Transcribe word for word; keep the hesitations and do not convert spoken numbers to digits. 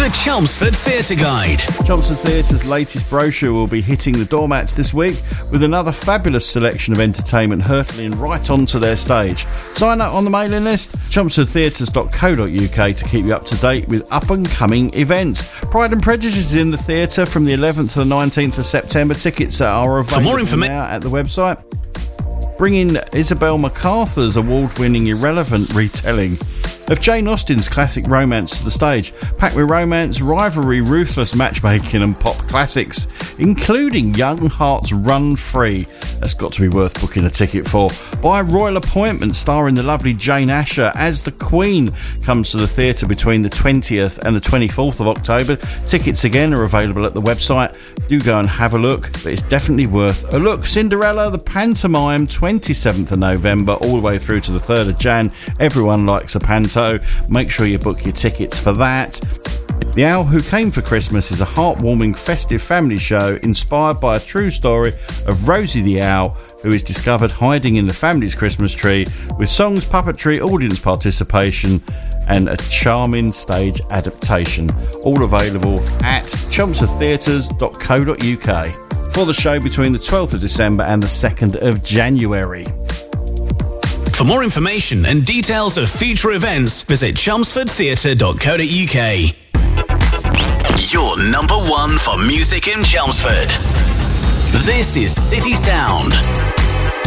The Chelmsford Theatre Guide. Chelmsford Theatre's latest brochure will be hitting the doormats this week with another fabulous selection of entertainment hurtling right onto their stage. Sign up on the mailing list, chelmsford theatres dot co dot uk, to keep you up to date with up-and-coming events. Pride and Prejudice is in the theatre from the eleventh to the nineteenth of September. Tickets are available For more information now at the website. Bring in Isabel MacArthur's award-winning irreverent retelling of Jane Austen's classic romance to the stage, packed with romance, rivalry, ruthless matchmaking and pop classics, including Young Hearts Run Free. That's got to be worth booking a ticket for. By royal appointment, starring the lovely Jane Asher as the Queen, comes to the theatre between the twentieth and the twenty-fourth of October. Tickets again are available at the website. Do go and have a look, but it's definitely worth a look. Cinderella, the pantomime, twenty-seventh of November, all the way through to the third of Jan. Everyone likes a panto. Make sure you book your tickets for that. The Owl Who Came for Christmas is a heartwarming festive family show inspired by a true story of Rosie the Owl, who is discovered hiding in the family's Christmas tree, with songs, puppetry, audience participation and a charming stage adaptation. All available at chelmsford theatres dot co dot uk for the show between the twelfth of December and the second of January. For more information and details of future events, visit chelmsford theatre dot co dot uk. Your number one for music in Chelmsford. This is City Sound.